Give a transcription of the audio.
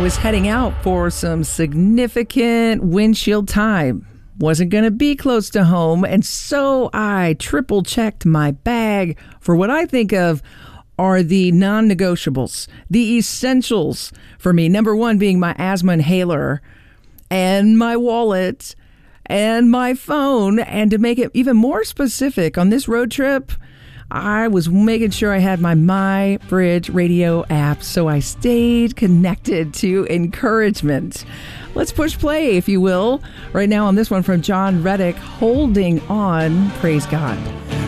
was heading out for some significant windshield time. Wasn't going to be close to home, and so I triple checked my bag for what I think of are the non-negotiables, the essentials for me. Number one being my asthma inhaler and my wallet and my phone. And to make it even more specific, on this road trip, I was making sure I had my MyBridge radio app, so I stayed connected to encouragement. Let's push play, if you will, right now on this one from John Reddick, Holding On. Praise God.